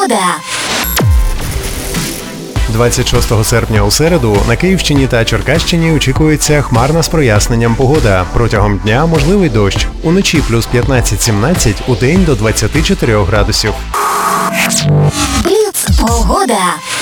погода. 26 серпня у середу на Київщині та Черкащині очікується хмарна з проясненням погода. Протягом дня можливий дощ. Уночі плюс 15-17, удень до 24 градусів. Бліц погода.